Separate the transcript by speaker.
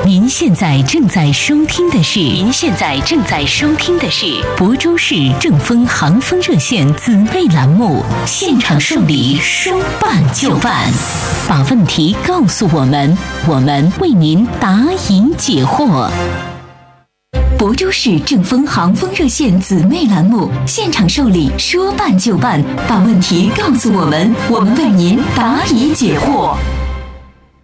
Speaker 1: 您现在正在收听的是亳州市正风航风热线姊妹栏目现场受理，说办就办，把问题告诉我们，我们为您答疑解惑。亳州市正风航风热线姊妹栏目现场受理，说办就办，把问题告诉我们，我们为您答疑解惑。